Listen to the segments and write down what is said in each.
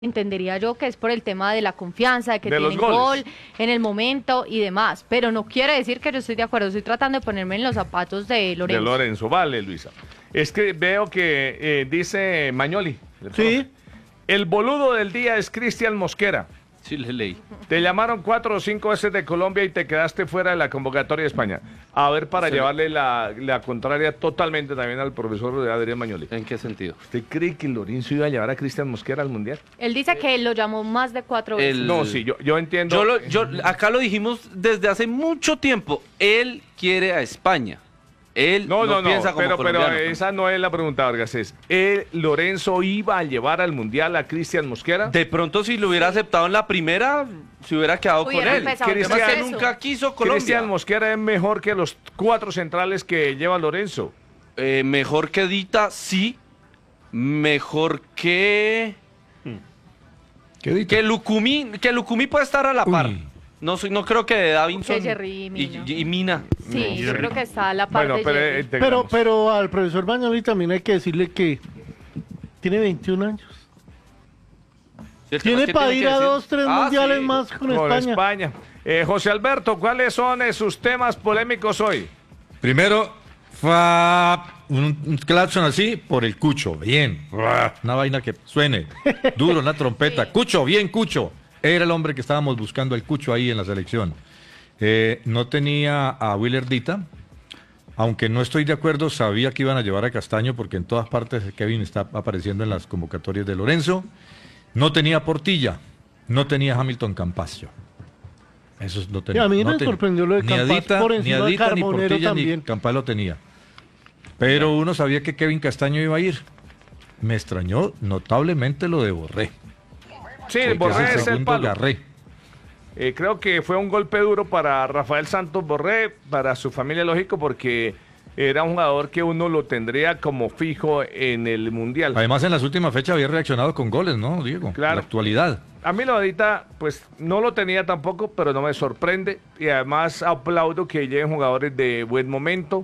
entendería yo que es por el tema de la confianza, de que De los tienen goles. gol en el momento y demás, pero no quiere decir que yo estoy de acuerdo, estoy tratando de ponerme en los zapatos de Lorenzo. De Lorenzo, vale, Luisa. Es que veo que dice Mañoli. El Sí. profe. El boludo del día es Cristian Mosquera. Sí, le leí. Te llamaron 4 o 5 veces de Colombia y te quedaste fuera de la convocatoria de España. A ver, para Sí. llevarle la contraria totalmente también al profesor Adrián Mañoli. ¿En qué sentido? ¿Usted cree que Lorenzo iba a llevar a Cristian Mosquera al Mundial? Él dice que lo llamó más de 4 veces. El- No, sí, yo entiendo. Acá lo dijimos desde hace mucho tiempo. Él quiere a España. Él No, piensa como pero colombiano. esa no es la pregunta, Vargas. Es, ¿Lorenzo iba a llevar al Mundial a Cristian Mosquera? De pronto, si lo hubiera aceptado en la primera, se hubiera quedado con Hubiera él. empezado El tema es Cristian- que nunca quiso Colombia. Cristian Mosquera es mejor que los 4 centrales que lleva Lorenzo. Mejor que Dita, sí. Mejor que... Que Lucumí puede estar a la par. No creo que Davinson Que Jerry y Mina. y Mina. Sí, yo creo que está a la parte Bueno, pero de Pero al profesor Mañoli también hay que decirle que tiene 21 años. ¿Cierto? Tiene ¿Qué para tiene ir que a decir? 2, 3 mundiales sí. más con Con España. España. José Alberto, ¿cuáles son sus temas polémicos hoy? Primero, un claxon así por el Cucho, bien. Una vaina que suene duro, una trompeta. Cucho, bien, Cucho. Era el hombre que estábamos buscando, el Cucho ahí en la selección. No tenía a Willer Dita, aunque no estoy de acuerdo, sabía que iban a llevar a Castaño porque en todas partes Kevin está apareciendo en las convocatorias de Lorenzo. No tenía a Portilla, no tenía a Hamilton Campacio. Eso no tenía. Y a mí me no tenía. sorprendió lo de Ni a Campas Dita, por ni encima a de Dita, ni Carbonero Portilla, también. ni Campaz lo tenía. Pero uno sabía que Kevin Castaño iba a ir. Me extrañó notablemente lo de Borré. Sí, Porque Borré es es el segundo palo. Garré. Creo que fue un golpe duro para Rafael Santos Borré, para su familia, lógico, porque era un jugador que uno lo tendría como fijo en el Mundial. Además, en las últimas fechas había reaccionado con goles, ¿no, Diego? Claro. En la actualidad. A mí lo de Dita, pues no lo tenía tampoco, pero no me sorprende. Y además aplaudo que lleguen jugadores de buen momento.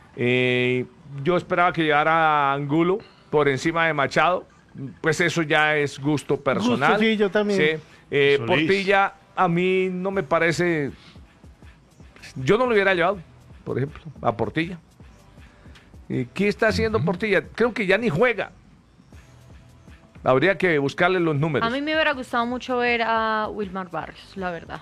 Yo esperaba que llegara Angulo por encima de Machado. Pues eso ya es gusto personal. Gusto, sí, yo también. Sí. Solís. Portilla, a mí no me parece... Yo no lo hubiera llevado, por ejemplo, a Portilla. ¿Qué está haciendo Portilla? Creo que ya ni juega. Habría que buscarle los números. A mí me hubiera gustado mucho ver a Wilmar Barrios, la verdad.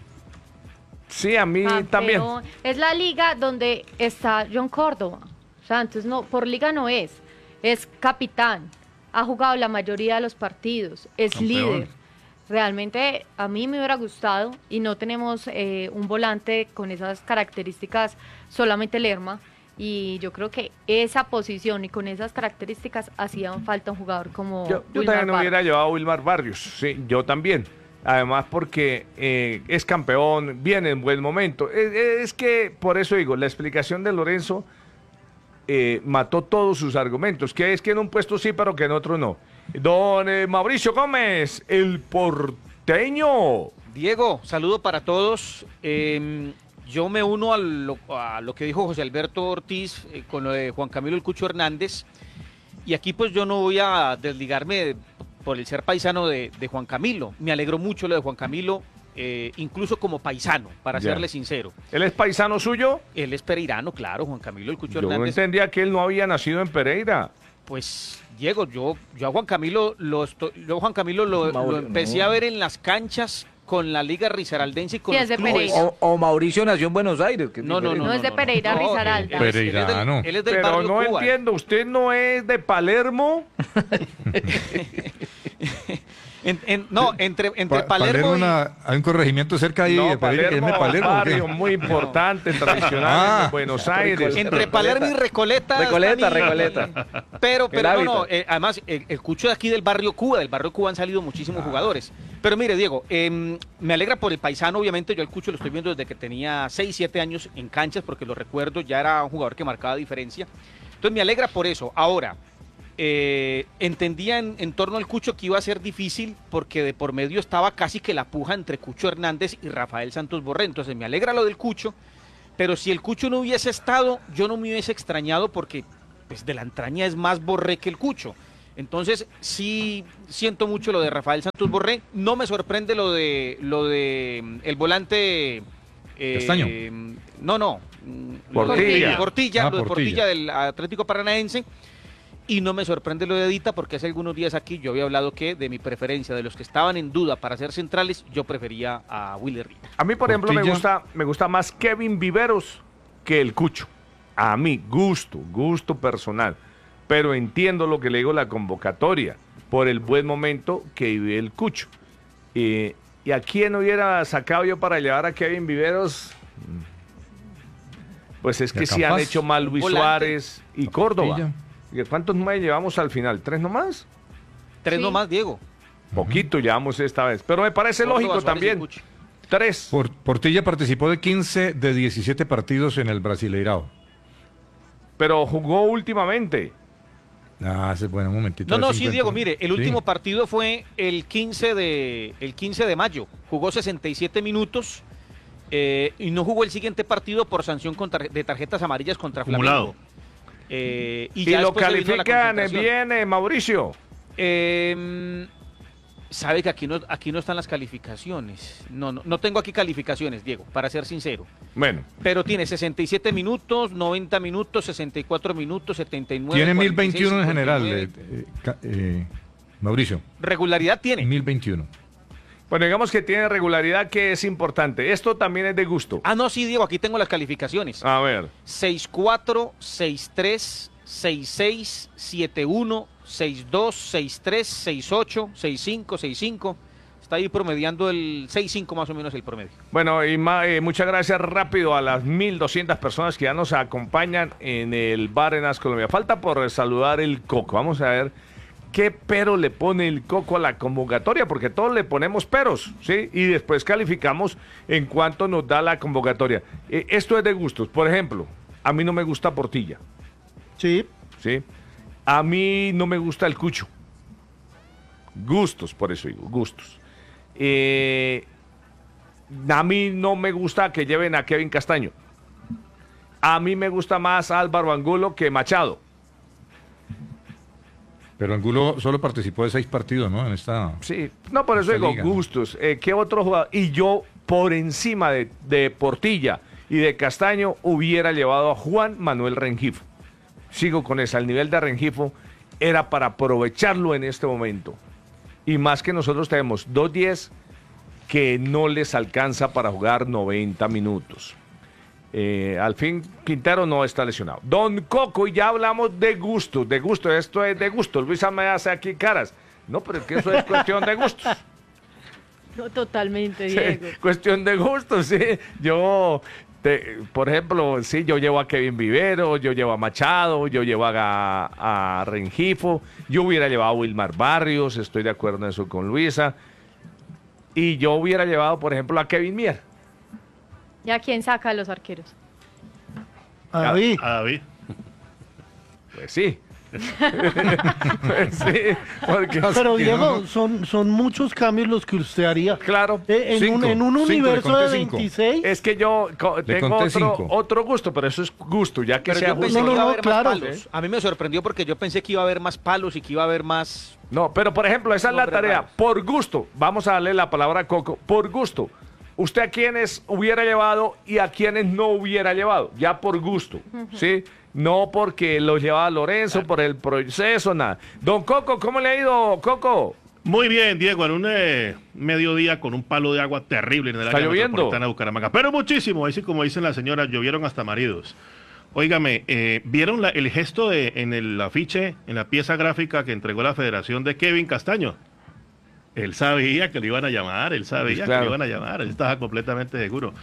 Sí, a mí Campeón. también. Es la liga donde está John Córdoba. O sea, entonces no, por liga no es. Es capitán. Ha jugado la mayoría de los partidos. Es Campeón. líder. Realmente a mí me hubiera gustado y no tenemos un volante con esas características, solamente Lerma. Y yo creo que esa posición y con esas características hacían falta un jugador como Yo Wilmar también hubiera Barrios. llevado a Wilmar Barrios, sí, yo también. Además porque es campeón, viene en buen momento. Es que, por eso digo, la explicación de Lorenzo mató todos sus argumentos, que es que en un puesto sí, pero que en otro no. Don Mauricio Gómez, el porteño. Diego, saludo para todos. Yo me uno a lo que dijo José Alberto Ortiz con lo de Juan Camilo El Cucho Hernández. Y aquí pues yo no voy a desligarme por el ser paisano de Juan Camilo. Me alegró mucho lo de Juan Camilo, incluso como paisano, para Ya. serle sincero. ¿Él es paisano suyo? Él es pereirano, claro, Juan Camilo El Cucho Yo no Hernández. entendía que él no había nacido en Pereira. Pues, Diego, yo a Juan Camilo lo empecé a ver en las canchas con la Liga Risaraldense y con Sí, los es de clubes. Pereira. O Mauricio nació en Buenos Aires. que es No, diferente. No es de Pereira, Risaralda. Pereirano. Él es del Pero barrio no Cuba. entiendo, ¿usted no es de Palermo? No, entre Palermo y... Hay un corregimiento cerca ahí de Pereira, que es de Palermo. ¿o qué? barrio muy importante, tradicional Ah. en Buenos Aires. Entre Palermo y Recoleta. Recoleta, están y- Recoleta. Pero El no, hábitat. además, el Cucho de aquí del barrio Cuba han salido muchísimos jugadores. Pero mire, Diego, me alegra por el paisano, obviamente. Yo al Cucho lo estoy viendo desde que tenía 6, 7 años en canchas, porque lo recuerdo, ya era un jugador que marcaba diferencia. Entonces me alegra por eso. Ahora, entendía en torno al Cucho que iba a ser difícil porque de por medio estaba casi que la puja entre Cucho Hernández y Rafael Santos Borré. Entonces me alegra lo del Cucho, pero si el Cucho no hubiese estado, yo no me hubiese extrañado porque pues, de la entraña es más Borré que el Cucho. Entonces, sí siento mucho lo de Rafael Santos Borré. No me sorprende lo de el volante. Castaño. No. Portilla. Portilla, lo de Portilla. Portilla del Atlético Paranaense. Y no me sorprende lo de Edita, porque hace algunos días aquí yo había hablado que de mi preferencia, de los que estaban en duda para ser centrales, yo prefería a Willy Rita. A mí, por ejemplo, Portilla. me gusta más Kevin Viveros que el Cucho. A mí, gusto personal. Pero entiendo lo que le digo la convocatoria por el buen momento que vive el Cucho. ¿Y a quién hubiera sacado yo para llevar a Kevin Viveros? Pues es ¿Y que a sí han Campas? hecho mal Luis Volante. Suárez y Córdoba. Portilla. ¿Y cuántos más llevamos al final? ¿3 nomás? 3 Sí. nomás, Diego. Poquito llevamos esta vez. Pero me parece Córdoba, lógico Suárez y también. Cucho. 3. Portilla participó de 15 de 17 partidos en el Brasileirao. Pero jugó últimamente. Bueno, un momentito. No, a ver si sí, encuentro. Diego, mire, el Sí. último partido fue el 15 de mayo. Jugó 67 minutos y no jugó el siguiente partido por sanción de tarjetas amarillas contra Acumulado. Flamengo. Y ya lo después se vino la califican concentración. bien, Mauricio. Sabe que aquí no están las calificaciones. No tengo aquí calificaciones, Diego, para ser sincero. Bueno, Pero tiene 67 minutos, 90 minutos, 64 minutos, 79. Tiene 46, 1021 en general, 59. Mauricio. Regularidad tiene. 1021. bueno, digamos que tiene regularidad, que es importante. Esto también es de gusto. Ah, no, sí, Diego, aquí tengo las calificaciones. A ver, 6-4, 6-3, 6-6, 7-1, 6-2, 6-3, 6-8, 6-5, 6-5. Está ahí promediando el 6-5 más o menos el promedio. bueno, y muchas gracias rápido a las 1.200 personas que ya nos acompañan en el bar en As Colombia. Falta por saludar el Coco. Vamos a ver qué pero le pone el Coco a la convocatoria, porque todos le ponemos peros, ¿sí? Y después calificamos en cuanto nos da la convocatoria. Esto es de gustos. Por ejemplo, a mí no me gusta Portilla, Sí, ¿sí? A mí no me gusta el Cucho. Gustos, por eso digo, gustos. A mí no me gusta que lleven a Kevin Castaño. A mí me gusta más Álvaro Angulo que Machado. Pero Angulo solo participó de 6 partidos, ¿no? En esta. Sí, no, por eso Esta digo liga, ¿no? gustos. ¿Qué otro jugador? Y yo, por encima de Portilla y de Castaño, hubiera llevado a Juan Manuel Rengifo. Sigo con esa. El nivel de Rengifo era para aprovecharlo en este momento. Y más que nosotros tenemos 2-10 que no les alcanza para jugar 90 minutos. Al fin, Quintero no está lesionado. Don Coco, y ya hablamos de gusto, esto es de gusto. Luisa me hace aquí caras. No, pero es que eso es cuestión de gustos. No, totalmente, Sí, Diego. cuestión de gustos, sí. Por ejemplo, sí, yo llevo a Kevin Vivero, yo llevo a Machado, yo llevo a Rengifo, yo hubiera llevado a Wilmar Barrios, estoy de acuerdo en eso con Luisa. Y yo hubiera llevado, por ejemplo, a Kevin Mier. ¿Y a quién saca de los arqueros? a David. A David. Pues sí. Pues sí, porque... Pero que Diego, no. son muchos cambios los que usted haría. Claro. Cinco, En un cinco, le universo conté de cinco. 26. Es que yo tengo conté 5. otro gusto, pero eso es gusto, ya que Pero sea yo pensé gusto. que iba a no, haber claro. más palos. A mí me sorprendió porque yo pensé que iba a haber más palos y que iba a haber más... No, pero por ejemplo, esa es la Nombres tarea. raros. Por gusto, vamos a darle la palabra a Coco. Por gusto. ¿Usted a quiénes hubiera llevado y a quiénes no hubiera llevado? Ya por gusto, ¿sí? No porque lo llevaba Lorenzo, por el proceso, nada. Don Coco, ¿cómo le ha ido, Coco? Muy bien, Diego, en un mediodía con un palo de agua terrible en el ¿Está área lloviendo? metropolitana de Bucaramanga. Pero muchísimo, así como dicen las señoras, llovieron hasta maridos. Óigame, ¿vieron el gesto en el afiche, en la pieza gráfica que entregó la Federación de Kevin Castaño? Él sabía que lo iban a llamar, él sabía Pues claro. que lo iban a llamar, él estaba completamente seguro.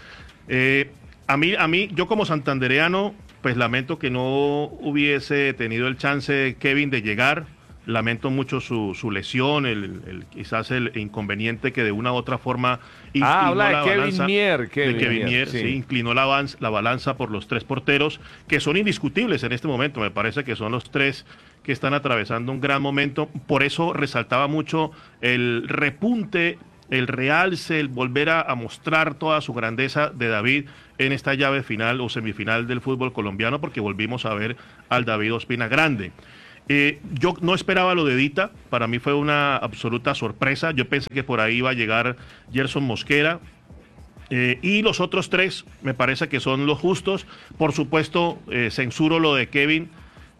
A mí, yo como santandereano, pues lamento que no hubiese tenido el chance Kevin de llegar. Lamento mucho su lesión, quizás el inconveniente que de una u otra forma inclinó habla de la Kevin balanza. Mier, De Kevin Kevin Mier, Mier, sí. sí, inclinó la balanza por los 3 porteros, que son indiscutibles en este momento. Me parece que son los 3 que están atravesando un gran momento. Por eso resaltaba mucho el repunte, el realce, el volver a mostrar toda su grandeza de David en esta llave final o semifinal del fútbol colombiano, porque volvimos a ver al David Ospina grande. Yo no esperaba lo de Dita, para mí fue una absoluta sorpresa. Yo pensé que por ahí iba a llegar Gerson Mosquera. Y los otros tres me parece que son los justos. Por supuesto, censuro lo de Kevin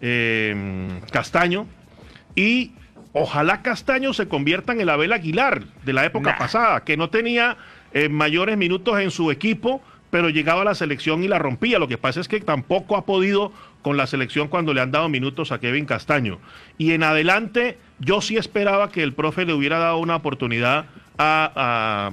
Castaño. Y ojalá Castaño se convierta en el Abel Aguilar de la época pasada, que no tenía mayores minutos en su equipo, pero llegaba a la selección y la rompía. Lo que pasa es que tampoco ha podido con la selección cuando le han dado minutos a Kevin Castaño. Y en adelante, yo sí esperaba que el profe le hubiera dado una oportunidad a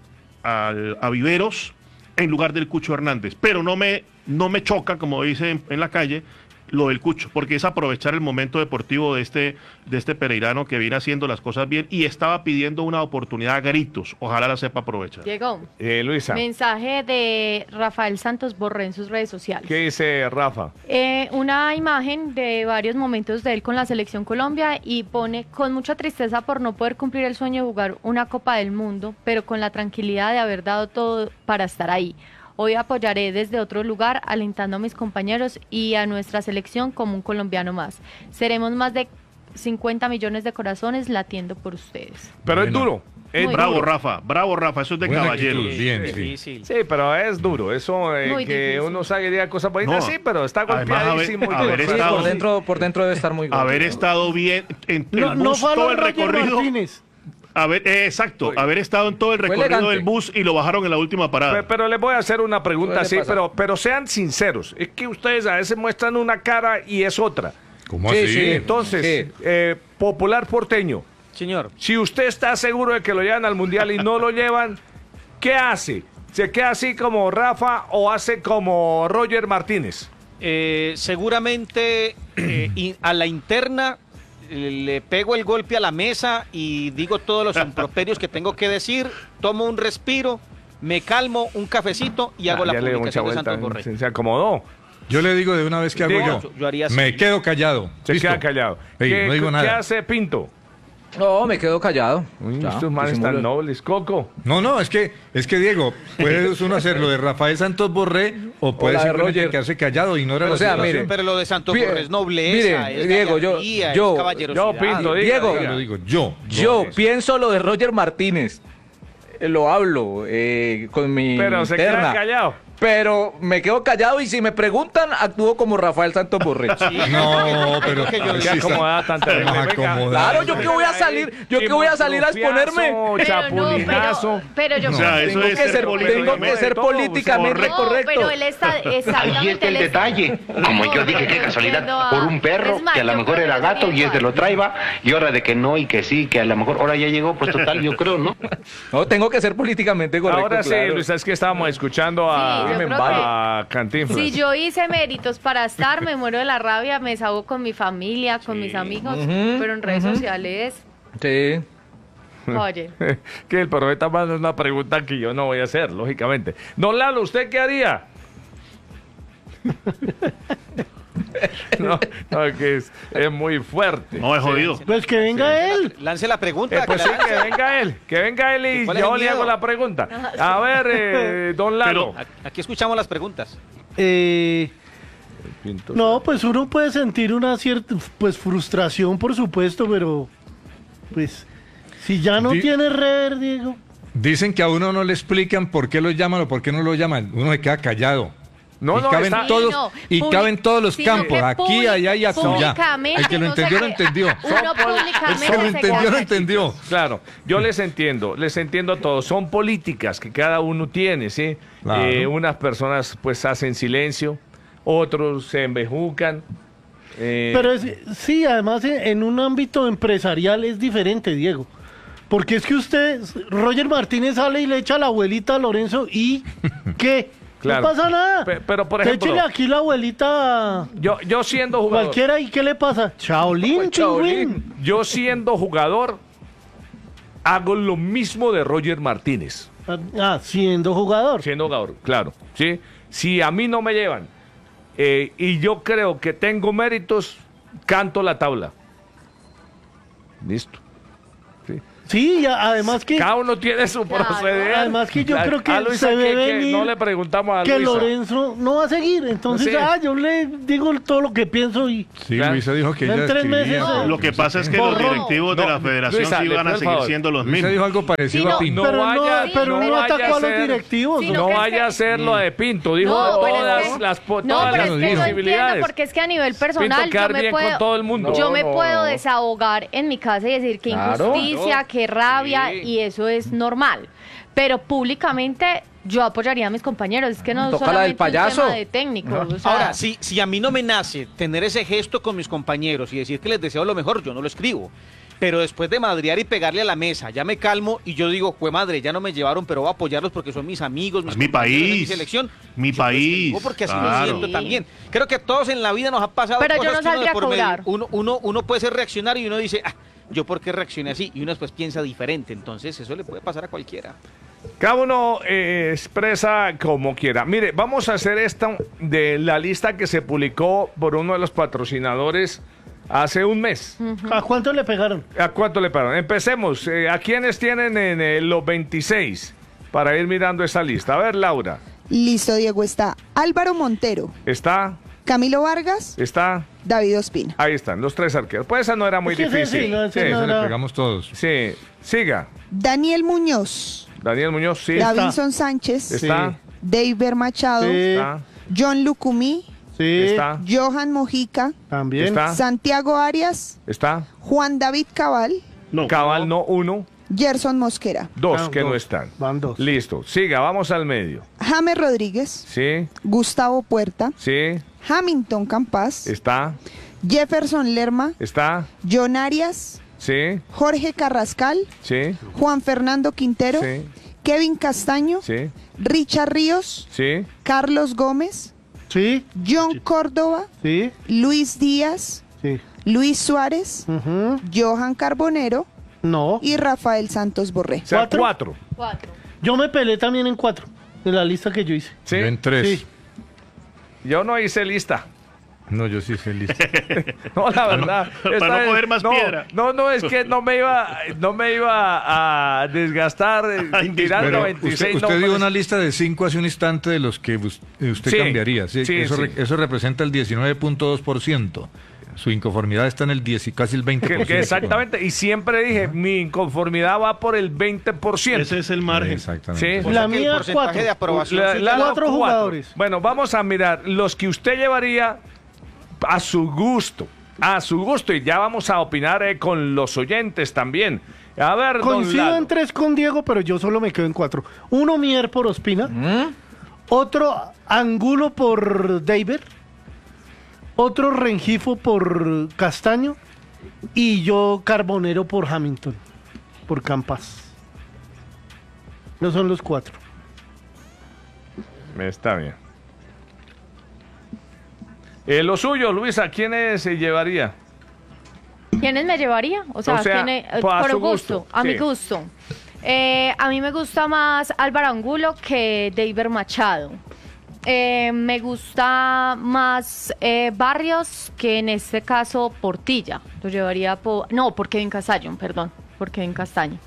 Viveros en lugar del Cucho Hernández. Pero no me choca, como dicen en la calle, lo del Cucho, porque es aprovechar el momento deportivo de este pereirano que viene haciendo las cosas bien y estaba pidiendo una oportunidad a gritos. Ojalá la sepa aprovechar. Diego, Luisa, mensaje de Rafael Santos Borré en sus redes sociales. ¿qué dice Rafa? Una imagen de varios momentos de él con la Selección Colombia y pone: con mucha tristeza por no poder cumplir el sueño de jugar una Copa del Mundo, pero con la tranquilidad de haber dado todo para estar ahí. Hoy apoyaré desde otro lugar, alentando a mis compañeros y a nuestra selección como un colombiano más. Seremos más de 50 millones de corazones latiendo por ustedes. Pero Bueno. es duro. Es Bravo, duro. Rafa, eso es de Buena caballeros. actitud, bien, sí. Difícil. Sí, pero es duro. Eso Muy que difícil. uno sabe que diga cosas bonitas, No, sí, pero está además, golpeadísimo. haber Sí, estado- por dentro debe estar muy Haber golpeado. estado bien en el No bus, fue a todo lo el Roger recorrido. Martínez. Exacto, haber estado en todo el Fue recorrido elegante. del bus y lo bajaron en la última parada. Pero les voy a hacer una pregunta Suele así, pasar. pero sean sinceros. Es que ustedes a veces muestran una cara y es otra. ¿Cómo Sí, así? sí. Entonces, popular porteño, Señor. si usted está seguro de que lo llevan al Mundial y no lo llevan, ¿qué hace? ¿Se queda así como Rafa o hace como Roger Martínez? Seguramente a la interna le pego el golpe a la mesa y digo todos los improperios que tengo que decir, tomo un respiro, me calmo, un cafecito y hago la Ya le dio mucha publicación de Santos vuelta, Borré. se acomodó. Yo le digo de una vez que hago Diga. yo. Yo haría así. Me quedo callado. Se ¿Listo? queda callado. Sí, no digo ¿Qué nada. hace Pinto? No, me quedo callado. Uy, Ya, estos manes tan disimulo. nobles. Coco. No, es que Diego, puede uno hacer lo de Rafael Santos Borré o puede la de simplemente Roger. quedarse callado y ignorar O la sea, situación. mire, Pero lo de Santos Mire, Borré es nobleza, mire, es Diego, gallardía, yo- es caballerosidad. Yo, Pinto, diga, Diego, diga. Lo digo yo. Yo pienso lo de Roger Martínez. Lo hablo con mi Pero se interna. queda callado. Pero me quedo callado y si me preguntan, actúo como Rafael Santos Borré. No, pero que yo ¿Qué sí está- acomodada tan terrible? Más Venga. acomodada. Claro, yo que voy a salir, yo que voy a salir a exponerme. Chapulinazo. Pero yo O sea, eso Tengo es que ser, políticamente tengo que ser todo, políticamente no, correcto. pero él está exactamente. Ahí está el detalle. Como yo dije, qué casualidad, por un perro que a lo mejor era gato y este lo traía, y ahora de que no y que sí, que a lo mejor ahora ya llegó, pues total, yo creo, ¿no? No, tengo que ser políticamente correcto. Ahora sí, claro. Luis, es que estábamos escuchando Sí, yo creo a Cantinflas. Si yo hice méritos para estar, me muero de la rabia, me desahogo con mi familia, con mis amigos, pero en redes sociales, Sí. oye. Que el profeta manda una pregunta que yo no voy a hacer, lógicamente. Don Lalo, ¿usted qué haría? no, que es muy fuerte. No, es jodido. Pues que venga él. Lance la pregunta. Pues sí, que la- que venga él y ¿Cuál es yo el le hago miedo? la pregunta. A ver, don Lalo. Aquí escuchamos las preguntas. No, pues uno puede sentir una cierta pues frustración, por supuesto, pero pues si ya no Di- tiene rever, Diego. Dicen que a uno no le explican por qué lo llaman o por qué no lo llaman. Uno se queda callado. No, y no, caben está- todos, no, y caben todos los sino campos, que aquí, allá y acullá. públicamente El que lo no se entendió, lo queda- entendió. Uno públicamente El que lo se entendió, queda lo entendió. Claro, yo les entiendo a todos. Son políticas que cada uno tiene, ¿sí? Claro. Unas personas pues hacen silencio, otros se embejucan. Pero sí, además en un ámbito empresarial es diferente, Diego. Porque es que Roger Martínez sale y le echa a la abuelita a Lorenzo y ¿qué? Claro. No pasa nada. Pero, por ejemplo, Échele aquí la abuelita a yo siendo jugador, cualquiera y ¿qué le pasa? Chaolín, Pues, Chaolín. chingüín. yo siendo jugador, hago lo mismo de Roger Martínez. Siendo jugador. Siendo jugador, claro, ¿sí? Si a mí no me llevan y yo creo que tengo méritos, canto la tabla. Listo. ¿Sí? Sí, y además que... Cada uno tiene su proceder. Además que yo creo que a Luisa, se ve que venir no le preguntamos a que Luisa. Lorenzo no va a seguir. Entonces, Sí. yo le digo todo lo que pienso y... Sí, Claro. Luisa dijo que Ya en ella 3 meses, escribía. no. Lo que pasa es que los Borrón. directivos de No, la federación Luisa, sí le van a pido el seguir favor. siendo los Luisa mismos. dijo algo parecido Sí, a no, Pinto. Pero no, sí, pero no vaya atacó a los ser- directivos. Sí, ¿no? No que es vaya a que- ser lo de Pinto, dijo No, pero es todas que- las No, todas pero las es que no entiendo posibilidades. porque es que a nivel personal Pinto yo quedar me bien puedo, con todo el mundo. yo me No, puedo no. desahogar en mi casa y decir que Claro. injusticia, que rabia, Sí. y eso es normal. Pero públicamente yo apoyaría a mis compañeros, es que no Toca la solamente del payaso. un tema de técnico. O sea, Ahora, si a mí no me nace tener ese gesto con mis compañeros y decir que les deseo lo mejor, yo no lo escribo. Pero después de madrear y pegarle a la mesa, ya me calmo y yo digo, fue madre, ya no me llevaron, pero voy a apoyarlos porque son mis amigos, mis Es mi compañeros, es mi país. selección. Mi Yo lo escribo país, porque así me claro. siento Sí. también. Creo que a todos en la vida nos ha pasado Pero yo cosas no que uno de saldría a por medio- cobrar. uno puede ser reaccionario y uno dice, yo por qué reaccioné así, y uno después piensa diferente. Entonces eso le puede pasar a cualquiera. Cada uno expresa como quiera. Mire, vamos a hacer esta de la lista que se publicó por uno de los patrocinadores hace un mes. ¿A cuánto le pegaron? ¿A cuánto le pagaron? Empecemos. ¿A quiénes tienen en los 26? Para ir mirando esa lista. A ver, Laura. Listo, Diego. Está Álvaro Montero, ¿Está? Camilo Vargas, ¿Está? David Ospina. Ahí están, los 3 arqueros. Pues esa no era muy Es que ese difícil. sí, no, ese Sí, no Eso le era- pegamos todos. sí. Siga. Daniel Muñoz, Daniel Muñoz, sí. Davinson Sánchez, Está. David Machado, Sí, Está. John Lucumí, sí, Está. Johan Mojica, también. Está. Santiago Arias, Está. Juan David Cabal, No. Cabal no, 1. Gerson Mosquera, 2 Ah, que no dos. están. Van 2. Listo. Siga, vamos al medio. James Rodríguez, Sí, Gustavo Puerta, sí. Hamilton Campas, Está. Jefferson Lerma, Está. John Arias, Sí, Jorge Carrascal, sí, Juan Fernando Quintero, sí, Kevin Castaño, sí, Richard Ríos, sí. Carlos Gómez, Sí, John Córdoba, sí, Luis Díaz, sí. Luis Suárez, Ujú. Johan Carbonero No. y Rafael Santos Borré. O sea, ¿Cuatro? 4. 4. Yo me peleé también en 4, de la lista que yo hice. Sí. Yo en 3. Sí. Yo no hice lista. No, yo sí feliz. No, la verdad. para esta no vez- coger más piedra. No, es que no me iba a desgastar tirando Pero 26 usted dio nombres. una lista de 5 hace un instante de los que usted Sí, cambiaría. ¿sí? sí, eso, sí. eso representa el 19.2%. Su inconformidad está en el 10 y casi el 20%. Que exactamente, y siempre dije, mi inconformidad va por el 20%. Ese es el margen. Exactamente. Sí. La O sea que mía, el porcentaje 4. de aprobación La- sí la- te la- Cuatro cuatro. jugadores. Bueno, vamos a mirar los que usted llevaría a su gusto. A su gusto, y ya vamos a opinar con los oyentes también. A ver, don Coincido Lalo. en 3 con Diego, pero yo solo me quedo en 4. Uno Mier por Ospina, otro Angulo por David, otro Rengifo por Castaño y yo Carbonero por Hamilton, por Campas. No son los 4. Está bien. Lo suyo, Luisa, ¿quiénes se llevaría? ¿Quiénes me llevaría? O sea, O sea, ¿quiénes- a por su gusto, gusto, a sí. mi gusto. A mí me gusta más Álvaro Angulo que David Machado. Me gusta más Barrios que en este caso Portilla. Lo llevaría por... No, por Kevin Castaño, perdón. Por Kevin Castaño.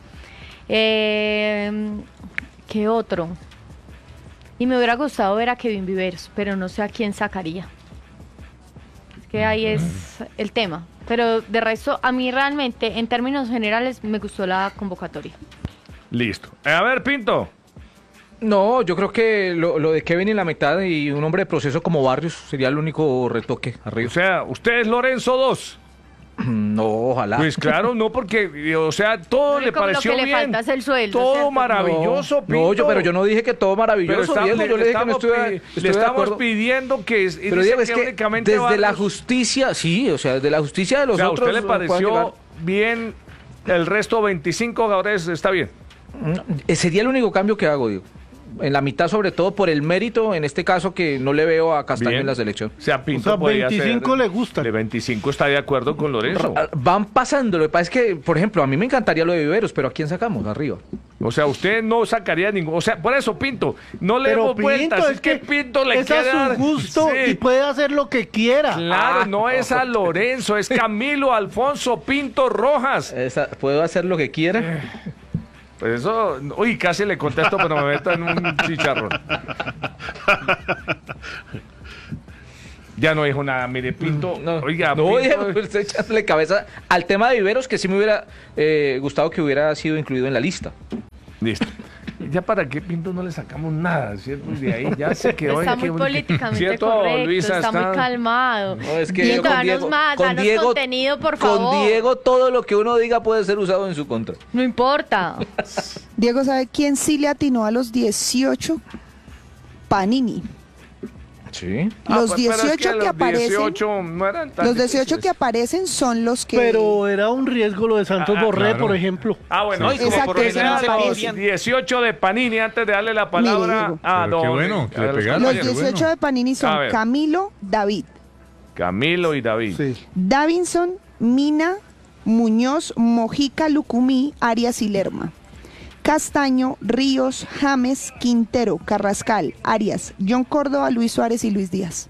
¿Qué otro? Y me hubiera gustado ver a Kevin Viveros, pero no sé a quién sacaría. Es que ahí es el tema. Pero de resto, a mí realmente, en términos generales, me gustó la convocatoria. Listo. A ver, Pinto. No, yo creo que lo de Kevin en la mitad y un hombre de proceso como Barrios sería el único retoque O arriba. sea, usted es Lorenzo 2. No, ojalá. Pues claro, no, porque, o sea, todo le Como pareció lo que bien. le falta es el sueldo. Todo ¿cierto? maravilloso, Pinto. No, pero yo no dije que todo maravilloso, Pero Diego. Yo le dije que no estoy le de estamos acuerdo. pidiendo que... Pero dice Diego, es que únicamente desde la Barrios- justicia, sí, o sea, desde la justicia de los O sea, ¿a otros usted le puedan llegar. pareció bien el resto 25 jugadores? Está bien. Sería el único cambio que hago, digo. En la mitad, sobre todo por el mérito, en este caso, que no le veo a Castaño Bien. en la selección. O sea, Pinto O sea, podría 25 ser- le gustan. De 25 está de acuerdo con Lorenzo. Van pasando. Lo que pasa es que, por ejemplo, a mí me encantaría lo de Viveros, pero ¿a quién sacamos arriba? O sea, usted no sacaría ningún... O sea, por eso, Pinto, no le Pero demos vueltas. Pinto, Es que Pinto le es a queda... su gusto Sí. y puede hacer lo que quiera. Claro, no es a Lorenzo, es Camilo Alfonso Pinto Rojas. ¿Puedo hacer lo que quiera? Pues eso... Uy, casi le contesto, pero me meto en un chicharrón. Ya no dijo nada, mire, Pinto. Oiga, No, Pinto, Diego, usted echándole cabeza al tema de Viveros, que sí me hubiera gustado que hubiera sido incluido en la lista. Listo. Ya para qué Pinto no le sacamos nada, ¿cierto? Y de ahí ya se quedó. Está muy políticamente ¿Cierto, correcto, Luisa? está muy calmado. No, es que Diego, yo danos más, danos contenido, por favor. Con Diego todo lo que uno diga puede ser usado en su contra. No importa. Diego, ¿sabe quién sí le atinó a los 18? Panini. Sí. Los pero es 18 que los aparecen, 18 no eran tan los 18 difíciles. que aparecen son los que... Pero era un riesgo lo de Santos Borré, claro. por ejemplo. Ah, bueno, No, y como Exacto, por lo ese no general se aparece. piden 18 de Panini antes de darle la palabra Diego. a Pero qué don... bueno, que le a los pegaron. Los compañeros. 18 de Panini A son ver. Camilo, David, Camilo y David. Sí. Davinson, Mina, Muñoz, Mojica, Lucumí, Arias y Lerma. Castaño, Ríos, James, Quintero, Carrascal, Arias, John Córdoba, Luis Suárez y Luis Díaz.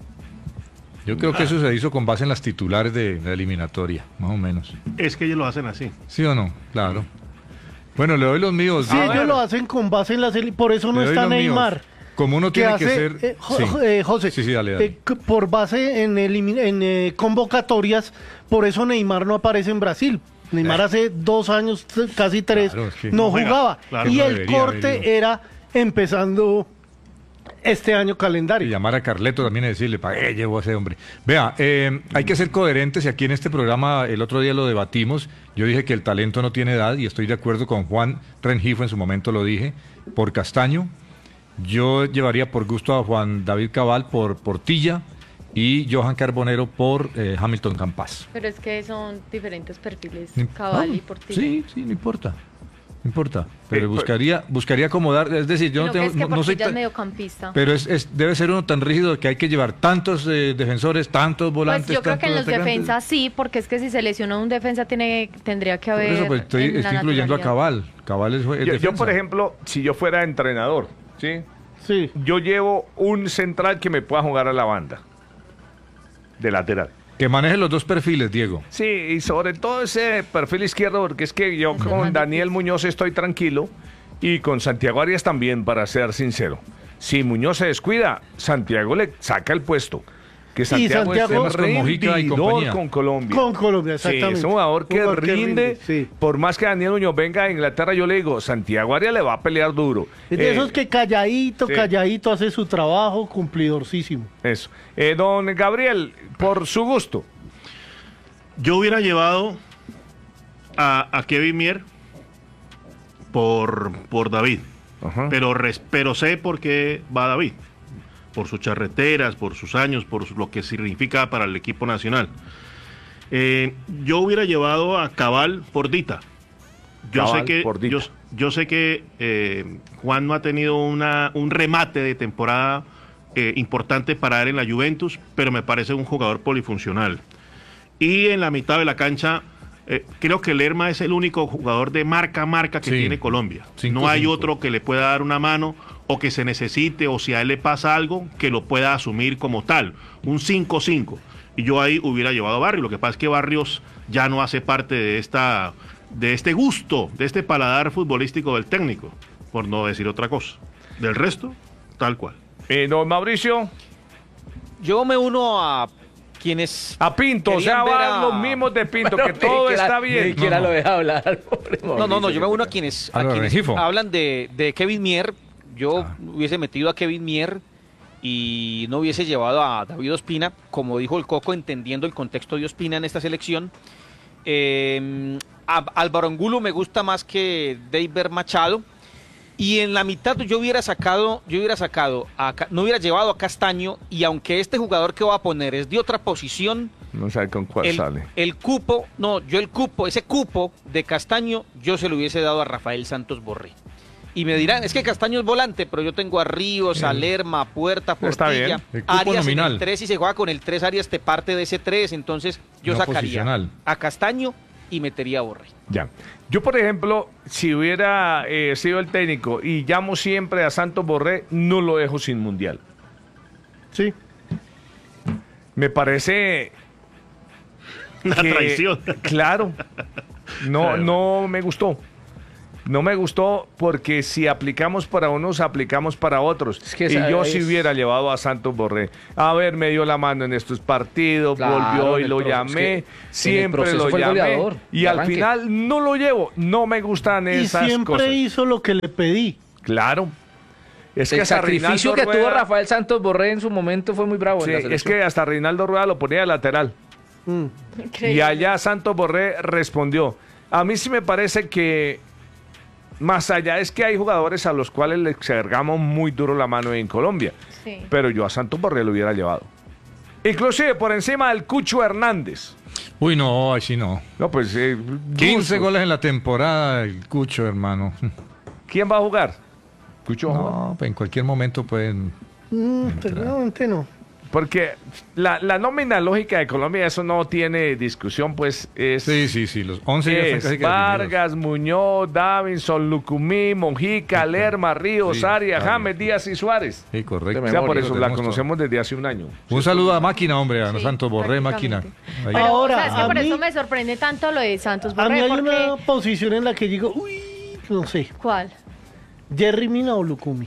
Yo creo que eso se hizo con base en las titulares de la eliminatoria, más o menos. Es que ellos lo hacen así. ¿Sí o no? Claro. Bueno, le doy los míos. Sí, ellos lo hacen con base en la serie, por eso no Le doy está los míos. Neymar. Como uno tiene que hace, ser... José, Sí, dale, dale. por base en convocatorias, por eso Neymar no aparece en Brasil. Neymar hace 2 años, casi 3, Claro, es que no no juega. jugaba. Claro, y no el debería corte haber ido. era empezando este año Y calendario. llamar a Carleto también y decirle, ¿para qué llevo a ese hombre? Vea, hay que ser coherentes y aquí en este programa el otro día lo debatimos. Yo dije que el talento no tiene edad y estoy de acuerdo con Juan Rengifo, en su momento lo dije, por Castaño. Yo llevaría por gusto a Juan David Cabal por Portilla y Johan Carbonero por Hamilton Campas. Pero es que son diferentes perfiles, Ni- Cabal no, y Portillo. Sí, no importa. No importa. Pero pues- buscaría acomodar, es decir, yo Sino no que tengo, es que no soy Portilla es tan- mediocampista. pero debe ser uno tan rígido que hay que llevar tantos defensores, tantos volantes. Pues yo creo que en tantos los atacantes. defensas sí, porque es que si se lesiona un defensa tendría que Por haber. eso pues, estoy en la incluyendo a naturalidad. Cabal. Cabal es Yo, defensa. por ejemplo, si yo fuera entrenador, ¿sí? Sí. Yo llevo un central que me pueda jugar a la banda. De lateral. Que maneje los dos perfiles, Diego. Sí, y sobre todo ese perfil izquierdo, porque es que yo Eso es con más Daniel difícil. Muñoz estoy tranquilo y con Santiago Arias también, para ser sincero. Si Muñoz se descuida, Santiago le saca el puesto. Que Santiago, Santiago es con Mojica y rendidor compañía. con Colombia. Con Colombia, Sí, exactamente. es un jugador que rinde. sí. Por más que Daniel Muñoz venga a Inglaterra, yo le digo, Santiago Arias le va a pelear duro. Es de esos que calladito, sí. calladito hace su trabajo, cumplidorcísimo. Eso. Don Gabriel, por su gusto. Yo hubiera llevado a Kevin Mier por David. Ajá. Pero sé por qué va David. Por sus charreteras, por sus años, lo que significa para el equipo nacional. Yo hubiera llevado a Cabal por Dita. Cabal por Dita. Yo sé que Juan no ha tenido un remate de temporada importante para él en la Juventus, pero me parece un jugador polifuncional. Y en la mitad de la cancha, creo que Lerma es el único jugador de marca que Sí. tiene Colombia. 5-5. No hay otro que le pueda dar una mano o que se necesite, o si a él le pasa algo, que lo pueda asumir como tal. Un 5-5. Y yo ahí hubiera llevado a Barrios. Lo que pasa es que Barrios ya no hace parte de este gusto, de este paladar futbolístico del técnico, por no decir otra cosa. Del resto, tal cual. Don Mauricio, Yo me uno a quienes... a Pinto, o sea, querían ver van los mismos de Pinto, que todo está bien. Ni siquiera No, no. lo deja hablar, pobre No, Mauricio. yo me uno a quienes, A lo Rengifo. hablan de Kevin Mier. Yo hubiese metido a Kevin Mier y no hubiese llevado a David Ospina, como dijo el Coco, entendiendo el contexto de Ospina en esta selección. Álvaro Angulo me gusta más que David Machado. Y en la mitad no hubiera llevado a Castaño, y aunque este jugador que voy a poner es de otra posición, No sabe con cuál sale. ese cupo de Castaño, yo se lo hubiese dado a Rafael Santos Borré. Y me dirán, es que Castaño es volante, pero yo tengo a Ríos, a Lerma, a Puerta, Está Portilla, bien. El cupo Arias en nominal. el 3, y se juega con el 3, Arias te parte de ese 3, entonces yo No sacaría posicional. a Castaño y metería a Borré. Ya. Yo, por ejemplo, si hubiera sido el técnico y llamo siempre a Santos Borré, no lo dejo sin mundial. Sí. Me parece Una traición. Claro. No me gustó. No me gustó porque si aplicamos para unos, aplicamos para otros. Es que y yo es- si hubiera llevado a Santos Borré. A ver, me dio la mano en estos partidos, Claro, volvió y en el lo pro- llamé, es que siempre en el proceso lo fue el llamé. goleador, Y de al arranque. final no lo llevo. No me gustan Y esas siempre cosas. hizo lo que le pedí. Claro. Es que El hasta sacrificio Reinaldo que tuvo Rueda- Rafael Santos Borré en su momento fue muy bravo Sí, en la es selección. que hasta Reinaldo Rueda lo ponía de lateral. Mm. Y Increíble. allá Santos Borré respondió. A mí sí me parece que más allá es que hay jugadores a los cuales les cargamos muy duro la mano en Colombia. Sí. Pero yo a Santos Borré lo hubiera llevado. Inclusive por encima del Cucho Hernández. Uy, no, así no. No, pues 15 gustos. goles en la temporada, el Cucho, hermano. ¿Quién va a jugar? Cucho va a jugar. No, pues en cualquier momento pueden... Seguramente no. Porque la nómina lógica de Colombia, eso no tiene discusión, pues es... Sí, los 11 ya están Es casi que Vargas, Muñoz, Davinson, Lucumí, Mojica, Lerma, Ríos, Sí, Arias, está James, bien. Díaz y Suárez. definidos. Sí, correcto. O sea, por memoria, eso lo la tenemos conocemos desde hace un año. Un saludo a Máquina, hombre, a Sí, Santos Borré, Máquina. prácticamente. Ahí. Pero, Ahora, o sea, es que a por mí- eso me sorprende tanto lo de Santos A mí Borré, hay porque... una posición en la que digo, uy, no sé, ¿Cuál? Jerry Mina o Lucumí.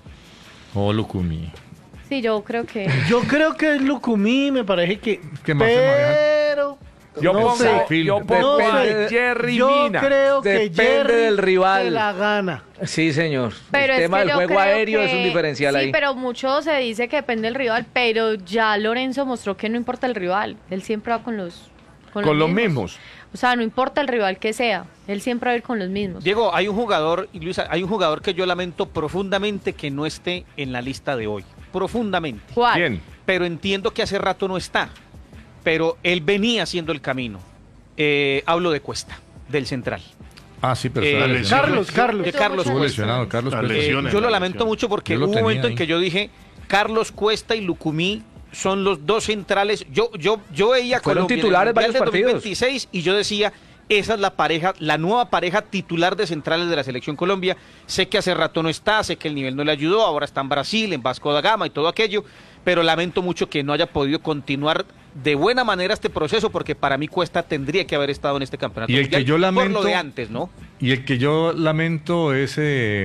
Oh, Lucumí. Sí, yo creo que... Yo creo que es Lucumí, me parece que... ¿Qué más se maneja? Pero... Yo no pongo, sé. yo pongo No a sé. Jerry Yo Mina. creo que Depende Jerry del rival. se la gana. Sí, señor. Pero el es tema que del yo juego creo aéreo que- es un diferencial sí, ahí. pero mucho se dice que depende del rival, pero ya Lorenzo mostró que no importa el rival, él siempre va con los mismos. O sea, no importa el rival que sea, él siempre va a ir con los mismos. Diego, hay un jugador, y Luisa, hay un jugador que yo lamento profundamente que no esté en la lista de hoy. Profundamente. ¿Cuál? ¿Quién? Pero entiendo que hace rato no está. Pero él venía haciendo el camino. Hablo de Cuesta, del central. Ah, sí, pero Eh, estaba lesionado. Carlos. De Carlos Estuvo Cuesta. lesionado, Carlos La Cuesta. lesión. Yo lo la lamento lesión. mucho porque Yo lo hubo un tenía momento en ahí. que yo dije, Carlos Cuesta y Lucumí son los dos centrales. Yo veía Fueron Colombia en el titulares Mundial varios del partidos. 2026 y yo decía, esa es la pareja, la nueva pareja titular de centrales de la Selección Colombia. Sé que hace rato no está, sé que el nivel no le ayudó, ahora está en Brasil, en Vasco da Gama y todo aquello, pero lamento mucho que no haya podido continuar de buena manera este proceso porque para mí Cuesta tendría que haber estado en este campeonato Y el mundial que yo por lamento- lo de antes, ¿no? Y el que yo lamento es...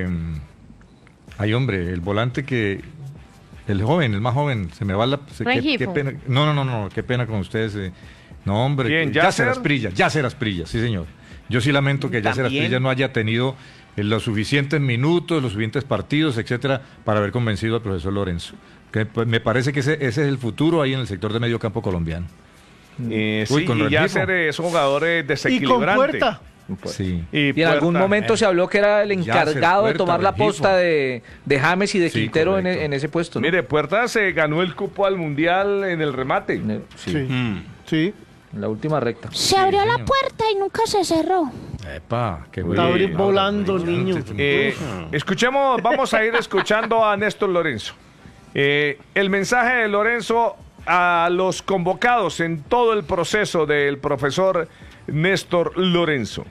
ay, hombre, el volante que... El joven, el más joven, se me va la... qué Rengifo. pena. No, qué pena con ustedes. No, hombre. ¿Quién, Yacer Yasser? Asprilla, sí, señor. Yo sí lamento que Yacer También. Asprilla no haya tenido los suficientes minutos, los suficientes partidos, etcétera, para haber convencido al profesor Lorenzo. Que, pues, me parece que ese es el futuro ahí en el sector de medio campo colomdiano. Sí, con y Rengifo. Yasser es un jugador Y con desequilibrante. Puerta. Sí. Y en algún Puerta, momento se habló que era el Yasser, encargado de Puerta, tomar la Rengifo. posta de James y de Sí, Quintero correcto. en ese puesto, ¿no? Mire, Puerta se ganó el cupo al Mundial en el remate. Sí, Sí. Mm. Sí. en la última recta. Se abrió la señor. puerta y nunca se cerró. Epa, qué Está bueno. volando, niño. Escuchemos, vamos a ir escuchando a Néstor Lorenzo. El mensaje de Lorenzo a los convocados en todo el proceso del profesor Néstor Lorenzo.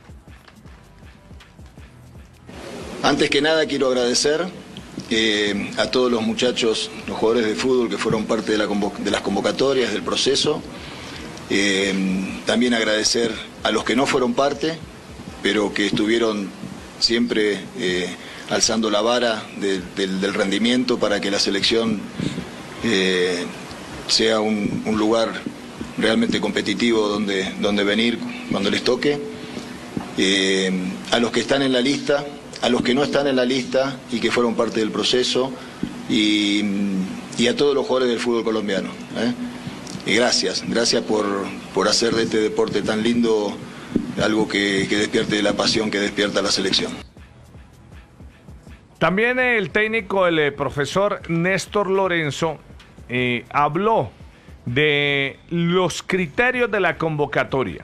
Antes que nada quiero agradecer a todos los muchachos, los jugadores de fútbol que fueron parte de las convocatorias, del proceso. También agradecer a los que no fueron parte, pero que estuvieron siempre alzando la vara del rendimiento para que la selección sea un lugar realmente competitivo donde venir cuando les toque. A los que están en la lista, a los que no están en la lista y que fueron parte del proceso y a todos los jugadores del fútbol colombiano. Y gracias por hacer de este deporte tan lindo algo que despierte la pasión que despierta la selección. También el técnico, el profesor Néstor Lorenzo, habló de los criterios de la convocatoria.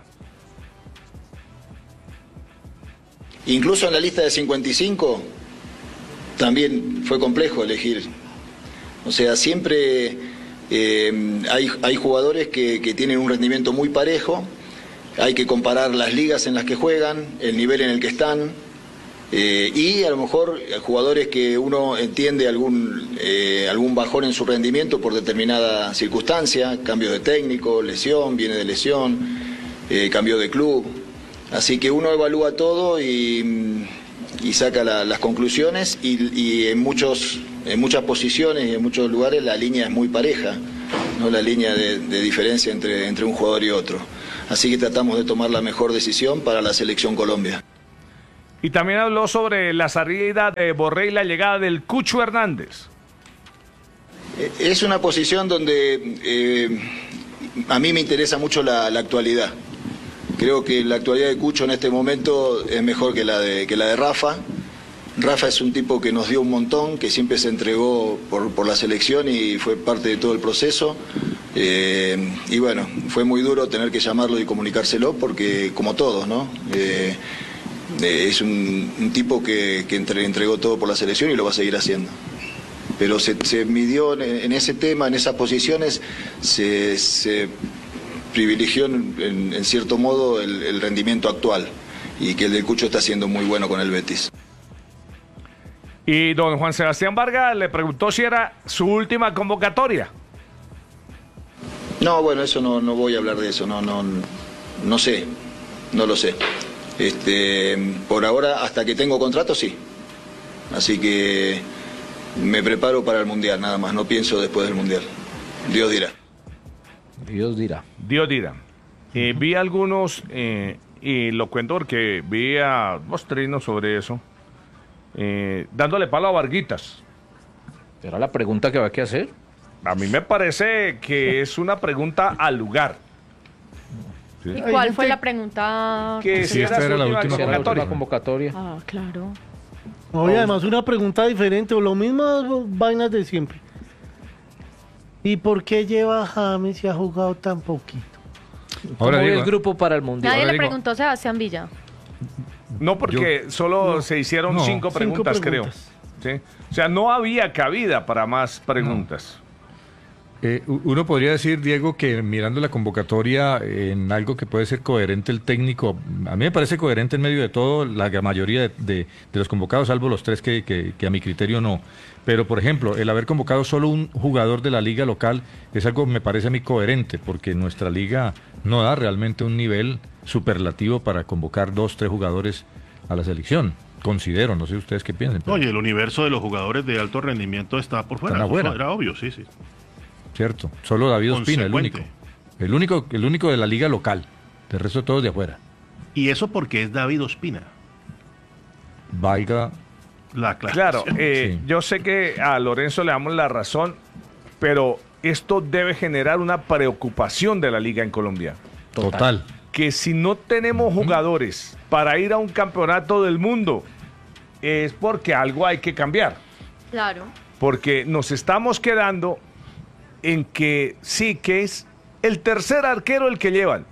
Incluso en la lista de 55 también fue complejo elegir. O sea, siempre hay jugadores que tienen un rendimiento muy parejo hay que comparar las ligas en las que juegan, el nivel en el que están, y a lo mejor jugadores que uno entiende algún bajón en su rendimiento por determinada circunstancia, cambio de técnico, lesión, viene de lesión, cambio de club. Así que uno evalúa todo y saca las conclusiones y en muchas posiciones y en muchos lugares la línea es muy pareja, ¿no? La línea de diferencia entre un jugador y otro. Así que tratamos de tomar la mejor decisión para la selección Colombia. Y también habló sobre la salida de Borré y la llegada del Cucho Hernández. Es una posición donde a mí me interesa mucho la actualidad. Creo que la actualidad de Cucho en este momento es mejor que la de Rafa. Rafa es un tipo que nos dio un montón, que siempre se entregó por la selección y fue parte de todo el proceso. Y bueno, fue muy duro tener que llamarlo y comunicárselo porque, como todos, ¿no? Es un tipo que entregó todo por la selección y lo va a seguir haciendo. Pero se midió en ese tema, en esas posiciones, se privilegió en cierto modo el rendimiento actual y que el del Cucho está siendo muy bueno con el Betis. Y don Juan Sebastián Vargas le preguntó si era su última convocatoria. No, bueno, eso no voy a hablar de eso, no sé, no lo sé. Por ahora, hasta que tengo contrato, sí. Así que me preparo para el Mundial, nada más, no pienso después del Mundial. Dios dirá. Dios dirá. Dios dirá. Vi algunos, y lo cuento porque vi a Mostrino sobre eso, dándole palo a Varguitas. ¿Era la pregunta que va a hacer? A mí me parece que es una pregunta al lugar. ¿Sí? ¿Y cuál fue la pregunta? Que si esta era la última convocatoria. Ah, claro. No, y además una pregunta diferente, o lo mismo vainas de siempre. ¿Y por qué lleva a James y ha jugado tan poquito? Ahora digo, el grupo para el Mundial. Nadie le preguntó a Sebastián Villa. No, porque solo se hicieron 5 preguntas, creo. ¿Sí? O sea, no había cabida para más preguntas. Uno podría decir, Diego, que mirando la convocatoria en algo que puede ser coherente el técnico, a mí me parece coherente en medio de todo la mayoría de los convocados, salvo los 3 que a mi criterio no. Pero, por ejemplo, el haber convocado solo un jugador de la liga local es algo que me parece a mí coherente, porque nuestra liga no da realmente un nivel superlativo para convocar 2, 3 jugadores a la selección. Considero, no sé ustedes qué piensan. Oye, el universo de los jugadores de alto rendimiento está por fuera. Están afuera. Era obvio, sí. Cierto, solo David Ospina, el único de la liga local, del resto todos de afuera. Y eso porque es David Ospina. Valga la claro, sí. Yo sé que a Lorenzo le damos la razón, pero esto debe generar una preocupación de la liga en Colombia. Total. Que si no tenemos jugadores para ir a un campeonato del mundo, es porque algo hay que cambiar. Claro. Porque nos estamos quedando en que sí, que es el tercer arquero el que llevan.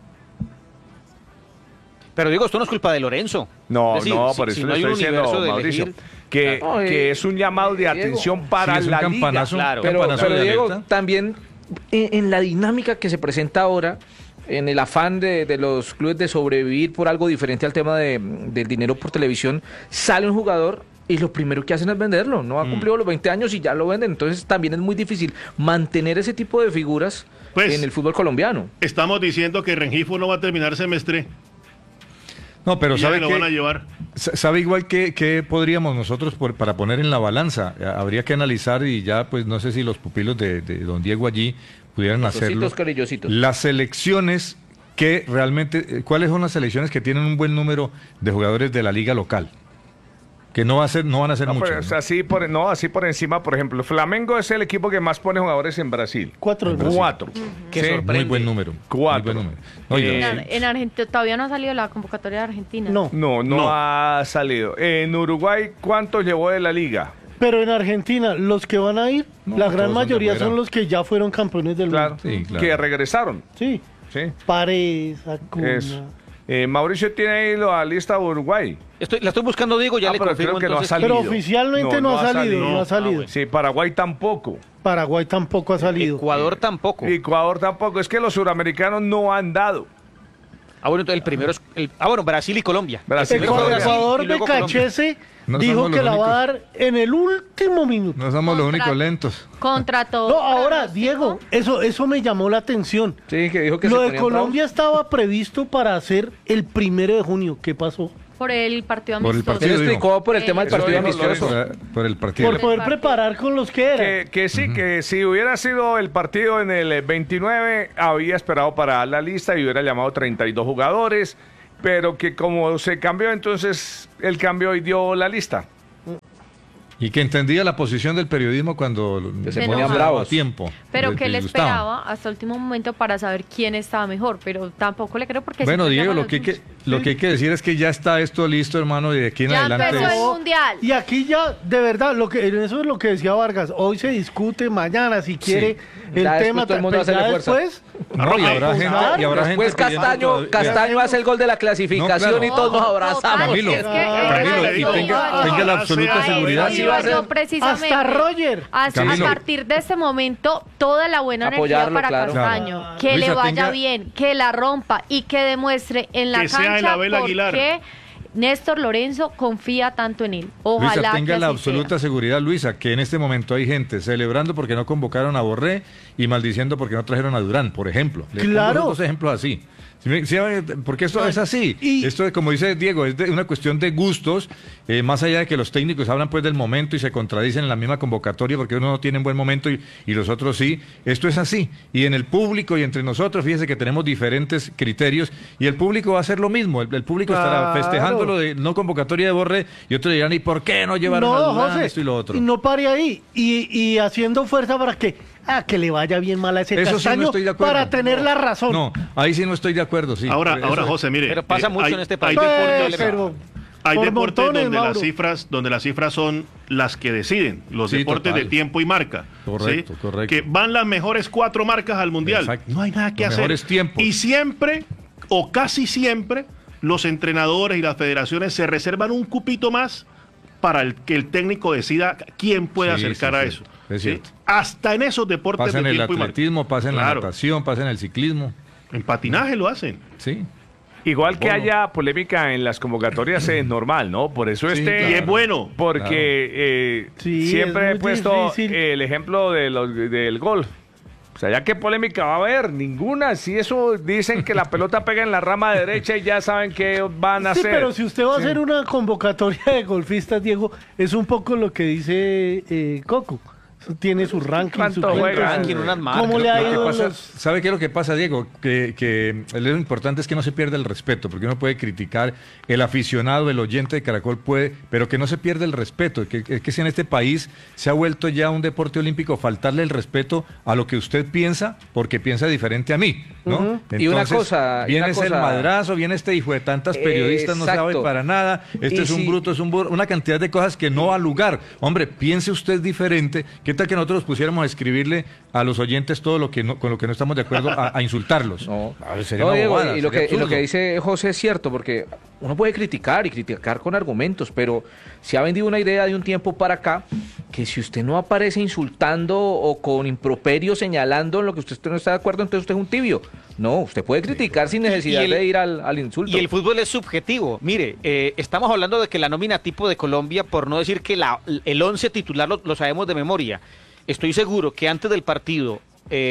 Pero digo, esto no es culpa de Lorenzo. No, es decir, por eso si le estoy diciendo, Mauricio, que es un llamado de atención para la liga. Claro, pero Diego, también en la dinámica que se presenta ahora, en el afán de los clubes de sobrevivir por algo diferente al tema del dinero por televisión, sale un jugador y lo primero que hacen es venderlo. No ha cumplido los 20 años y ya lo venden. Entonces también es muy difícil mantener ese tipo de figuras en el fútbol colombiano. Estamos diciendo que Rengifo no va a terminar semestre. No, pero ¿sabe lo van a llevar? ¿Sabe igual que podríamos nosotros para poner en la balanza? Habría que analizar, y ya pues no sé si los pupilos de don Diego allí pudieran hacerlo. Las selecciones que realmente, ¿cuáles son las selecciones que tienen un buen número de jugadores de la liga local? Que no van a ser muchos. Pues, así por encima, por ejemplo, Flamengo es el equipo que más pone jugadores en Brasil. 4. Que sorprende. Muy buen número. 4. En Argentina todavía no ha salido la convocatoria de Argentina. No ha salido. En Uruguay, ¿cuántos llevó de la liga? Pero en Argentina, los que van a ir, la gran mayoría son los que ya fueron campeones del mundo. Sí, que regresaron. Sí. Paredes, Acuna. Mauricio tiene ahí la lista de Uruguay. La estoy buscando, Diego, ya le confirmo. Creo que no ha salido. Pero oficialmente no ha salido. Sí, Paraguay tampoco. Ha salido. Ecuador tampoco. Es que los suramericanos no han dado. Bueno, entonces el primero es... Brasil y Colombia. Brasil. El jugador de Cachese dijo que la va a dar en el último minuto. No somos los únicos lentos. Contra todo. No, ahora, Diego, eso me llamó la atención. Sí, que dijo que Lo de Colombia estaba previsto para hacer el 1 de junio. ¿Qué pasó? Por el partido Por el amistoso. partido, Él explicó por el tema del partido amistoso. Por el partido. Por poder preparar con los que eran. Que sí, que si hubiera sido el partido en el 29, había esperado para la lista y hubiera llamado 32 jugadores, pero que como se cambió, entonces él cambió y dio la lista. Y que entendía la posición del periodismo cuando se ponían a bravos. tiempo. Pero que él disgustaban. esperaba hasta el último momento para saber quién estaba mejor, pero tampoco le creo porque... Bueno, siempre Diego, llaman lo que los hay que decir es que ya está esto listo, hermano, y de aquí en Ya adelante. empezó el Mundial. Y aquí ya, de verdad, eso es lo que decía Vargas. Hoy se discute, mañana, si quiere, el Ya tema. después todo el mundo pero hace ya la fuerza. después, No, y habrá gente, Después Castaño hace el gol de la clasificación No, claro. y todos nos abrazamos. Camilo, Es que- Camilo, y tenga la absoluta seguridad. Así va a ser. Precisamente, hasta Roger. a Camilo. partir de este momento, toda la buena energía Apoyarlo, para claro. Castaño. Claro. Que Luisa, le vaya tenga- bien, que la rompa y que demuestre en la Que sea cancha el Abel por Aguilar. qué Néstor Lorenzo confía tanto en él. Ojalá Luisa, que tenga la así absoluta sea. seguridad, Luisa, que en este momento hay gente celebrando porque no convocaron a Borré y maldiciendo porque no trajeron a Durán, por ejemplo. Le pongo Claro. dos ejemplos así. Porque esto es así. Y- Esto, como dice Diego, es de una cuestión de gustos, más allá de que los técnicos hablan pues del momento y se contradicen en la misma convocatoria porque uno no tiene un buen momento y los otros sí. Esto es así. Y en el público y entre nosotros, fíjese que tenemos diferentes criterios y el público va a hacer lo mismo. El público estará Claro. festejando lo de no convocatoria de Borré y otros dirán, ¿y por qué no llevaron a No, Durán, José, esto y lo otro? y no pare ahí. Y haciendo fuerza para que le vaya bien mal a ese Eso sí Castaño no estoy de acuerdo. para tener la razón. No, ahí sí no estoy de acuerdo, sí. Ahora, Eso- José, mire. Pero pasa mucho en este país. Hay deportes, Pero hay por deportes montones, donde Mauro. las cifras son las que deciden, los Sí, deportes total. de tiempo y marca. Correcto, ¿sí? correcto. Que van las mejores 4 marcas al mundial. Exacto. No hay nada que Los hacer. mejores tiempos. Y siempre, o casi siempre, los entrenadores y las federaciones se reservan un cupito más para que el técnico decida quién puede Sí, acercar sí, a sí. eso. Es ¿sí? cierto. Hasta en esos deportes Pasa en de el tiempo y marca. atletismo, pasa en la Claro. natación, pasa en el ciclismo. En patinaje lo hacen. Sí. Igual que Bueno. haya polémica en las convocatorias es normal, ¿no? Por eso Sí, este... Y es bueno. Porque Sí, siempre es he muy puesto difícil. el ejemplo del golf. O sea, ¿ya qué polémica va a haber? Ninguna. Si eso dicen que la pelota pega en la rama derecha y ya saben qué van a Sí, hacer. pero si usted va a hacer una convocatoria de golfistas, Diego, es un poco lo que dice Coco. Eso tiene su ranking, su ¿Cuánto juega? Ranking, unas marcas. ¿Cómo le ha Lo que ido pasa- los... ¿Sabe qué es lo que pasa, Diego? Que lo importante es que no se pierda el respeto, porque uno puede criticar, el aficionado, el oyente de Caracol puede, pero que no se pierda el respeto. Que si en este país se ha vuelto ya un deporte olímpico faltarle el respeto a lo que usted piensa, porque piensa diferente a mí, ¿no? Ujú. Y una cosa- viene y una ese cosa- madrazo, viene este hijo de tantas periodistas, no Exacto. sabe para nada, este Y es un si- bruto, es un burro, una cantidad de cosas que no va a lugar. Hombre, piense usted diferente. ¿Qué tal que nosotros pusiéramos a escribirle a los oyentes todo lo que no, con lo que no estamos de acuerdo a insultarlos? No, A ver, sería No, una Diego, bobada, y lo sería que absurdo. dice José es cierto, porque uno puede criticar y criticar con argumentos, pero se ha vendido una idea de un tiempo para acá que si usted no aparece insultando o con improperio señalando en lo que usted no está de acuerdo, entonces usted es un tibio. No, usted puede criticar sin necesidad Y el- de ir al insulto. Y el fútbol es subjetivo. Mire, estamos hablando de que la nómina tipo de Colombia, por no decir que el 11 titular lo sabemos de memoria. Estoy seguro que antes del partido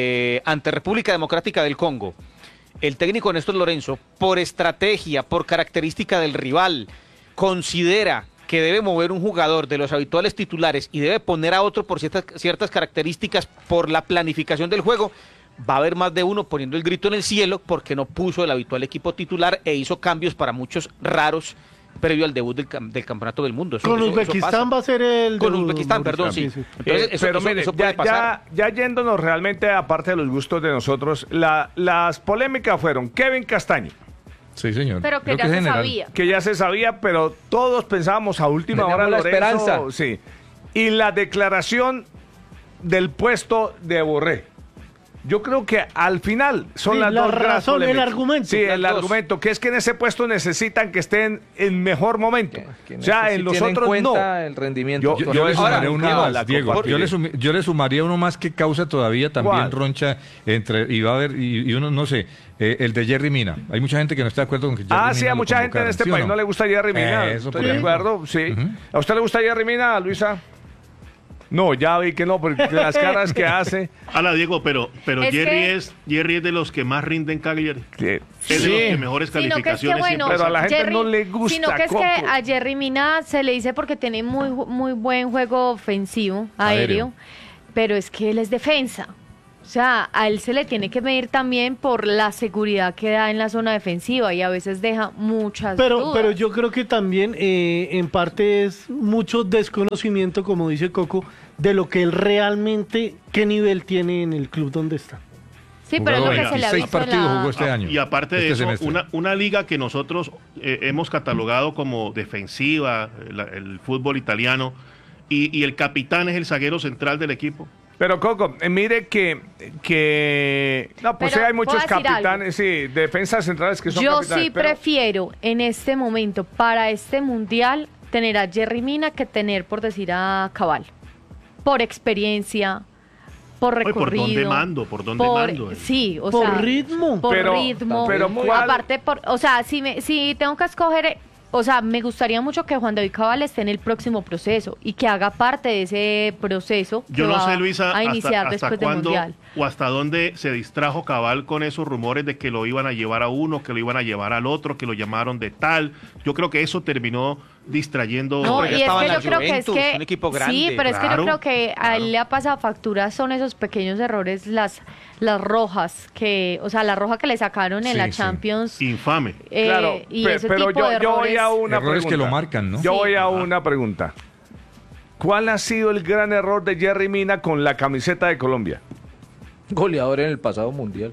ante República Democrática del Congo, el técnico Néstor Lorenzo, por estrategia, por característica del rival, considera que debe mover un jugador de los habituales titulares y debe poner a otro por ciertas características por la planificación del juego. Va a haber más de uno poniendo el grito en el cielo porque no puso el habitual equipo titular e hizo cambios para muchos raros previo al debut del Campeonato del Mundo. Con Uzbekistán va a ser el... Con debut, Uzbekistán, Mauricio. perdón, sí. Sí. Entonces, Pero mire, puede pasar. ya yéndonos realmente aparte de los gustos de nosotros, las polémicas fueron Kevin Castaño, Sí, señor. Pero que Creo ya es se general. sabía. que ya se sabía, pero todos pensábamos a última Teníamos hora la Lorenzo, esperanza. sí. Y la declaración del puesto de Borré. Yo creo que al final son Sí, las la dos grandes razón, el polémicas. argumento. Sí, el Las dos. argumento, que es que en ese puesto necesitan que estén en mejor momento. O sea, en los tiene en otros no. cuenta el rendimiento. Yo Yo le Ahora, sumaría uno Cábala, más, Diego. compartir. Yo le sumaría uno más que causa todavía también ¿Cuál? roncha entre, y va a haber, y uno, no sé, el de Jerry Mina. Hay mucha gente que no está de acuerdo con que Jerry Sí, Mina a lo mucha gente en convocaran, este ¿sí o país no? no le gusta Jerry Mina. Eso, Estoy por de ejemplo. acuerdo, sí. Ujú. ¿A usted le gusta Jerry Mina, Luisa? No, ya vi que no, porque las caras que hace. Ala, Diego, pero Es Jerry es de los que más rinden Cagliari. que- Es de los que mejores Sino que es que, calificaciones bueno, siempre Pero a la saca. gente no le gusta, Sino que es Coco. que a Jerry Mina se le dice porque tiene muy buen juego ofensivo, aéreo, pero es que él es defensa. O sea, a él se le tiene que medir también por la seguridad que da en la zona defensiva y a veces deja muchas dudas. Pero yo creo que también en parte es mucho desconocimiento, como dice Coco, de lo que él realmente, qué nivel tiene en el club donde está. Sí, pero es lo que Oiga, se le ha 16 visto en partidos la... jugó este año. Y aparte de este eso, semestre. una liga que nosotros hemos catalogado como defensiva, el fútbol italiano, y el capitán es el zaguero central del equipo. Pero Coco, mire que no, pues Pero, sí hay muchos ¿puedo decir capitanes, sí, defensas centrales que son Yo capitanes. sí pero- prefiero en este momento, para este mundial, tener a Jerry Mina que tener, por decir, a Cabal. Por experiencia, por Oye, recorrido. ¿por dónde mando? Sí, o Por sea, ritmo. por Pero- ritmo. pero ¿cuál? Aparte, o sea, si tengo que escoger, o sea, me gustaría mucho que Juan David Cabal esté en el próximo proceso y que haga parte de ese proceso que Yo no va sé, Luisa, a iniciar hasta después del cuándo mundial. o hasta dónde se distrajo Cabal con esos rumores de que lo iban a llevar a uno, que lo iban a llevar al otro, que lo llamaron de tal. Yo creo que eso terminó distrayendo. No, ya y es estaba que en yo la creo que es Juventus, que un equipo grande. sí, pero es que yo Claro, creo que a él le ha pasado factura son esos pequeños errores, las rojas que, o sea, la roja que le sacaron en Sí, la sí. Champions. Infame. Claro, y pe- ese pero tipo de yo voy errores. a una Errores pregunta. que lo marcan, ¿no? Yo Sí. voy a una pregunta. ¿Cuál ha sido el gran error de Jerry Mina con la camiseta de Colombia? Goleador en el pasado mundial.